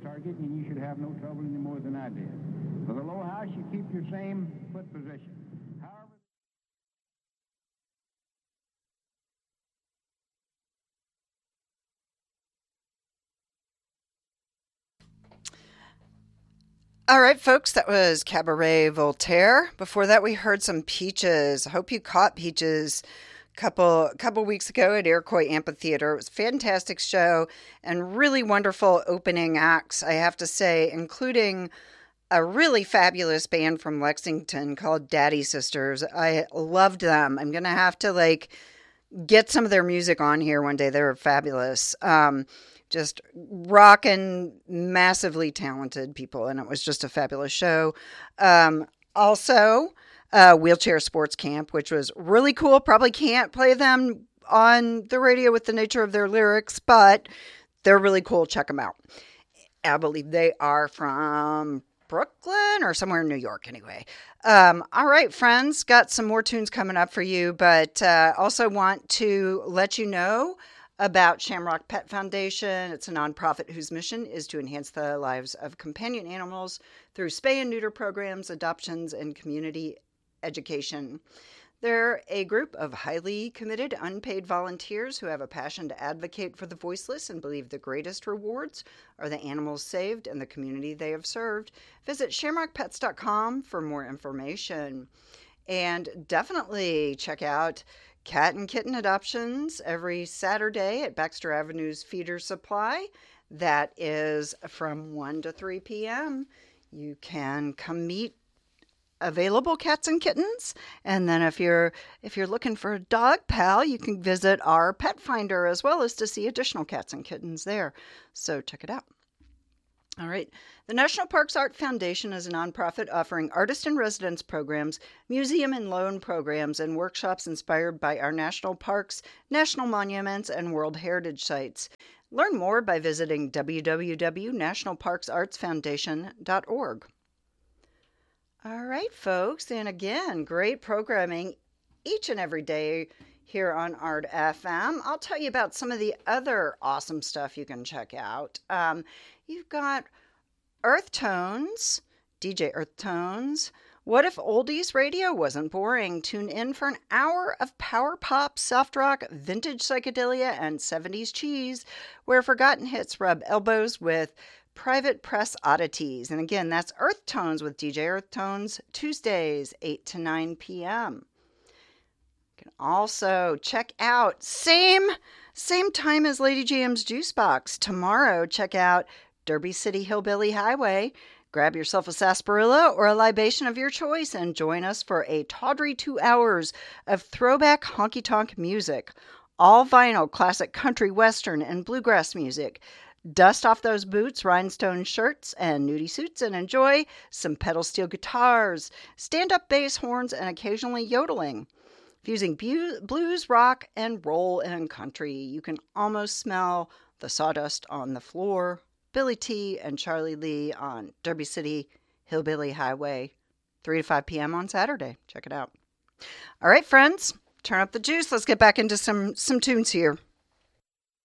target, and you should have no trouble any more than I did. For the low house, you keep your same foot position. However... All right, folks, that was Cabaret Voltaire. Before that, we heard some Peaches. I hope you caught Peaches couple weeks ago at Iroquois Amphitheater. It was a fantastic show and really wonderful opening acts, I have to say, including a really fabulous band from Lexington called Daddy Sisters. I loved them. I'm going to have to get some of their music on here one day. They were fabulous. Just rockin', massively talented people, and it was just a fabulous show. Also, Wheelchair Sports Camp, which was really cool. Probably can't play them on the radio with the nature of their lyrics, but they're really cool. Check them out. I believe they are from Brooklyn or somewhere in New York anyway. All right, friends, got some more tunes coming up for you, but also want to let you know about Shamrock Pet Foundation. It's a nonprofit whose mission is to enhance the lives of companion animals through spay and neuter programs, adoptions, and community education. They're a group of highly committed, unpaid volunteers who have a passion to advocate for the voiceless and believe the greatest rewards are the animals saved and the community they have served. Visit shamrockpets.com for more information. And definitely check out Cat and Kitten Adoptions every Saturday at Baxter Avenue's Feeder Supply. That is from 1 to 3 p.m. You can come meet available cats and kittens, and then if you're looking for a dog pal, you can visit our pet finder as well as to see additional cats and kittens there. So check it out. All right. The National Parks Art Foundation is a nonprofit offering artist-in-residence programs, museum and loan programs, and workshops inspired by our national parks, national monuments, and World Heritage Sites. Learn more by visiting www.nationalparksartsfoundation.org. All right, folks, and again, great programming each and every day here on Art FM. I'll tell you about some of the other awesome stuff you can check out. You've got Earth Tones, DJ Earth Tones. What if oldies radio wasn't boring? Tune in for an hour of power pop, soft rock, vintage psychedelia, and 70s cheese, where forgotten hits rub elbows with private press oddities. And again, that's Earth Tones with DJ Earth Tones, Tuesdays, 8 to 9 p.m. You can also check out same time as Lady JM's Juice Box. Tomorrow, check out Derby City Hillbilly Highway. Grab yourself a sarsaparilla or a libation of your choice and join us for a tawdry 2 hours of throwback honky-tonk music. All vinyl, classic country, western, and bluegrass music. Dust off those boots, rhinestone shirts, and nudie suits and enjoy some pedal steel guitars, stand-up bass horns, and occasionally yodeling. Fusing blues, rock, and roll and country. You can almost smell the sawdust on the floor. Billy T and Charlie Lee on Derby City Hillbilly Highway, 3 to 5 p.m. on Saturday. Check it out. All right, friends, turn up the juice. Let's get back into some tunes here.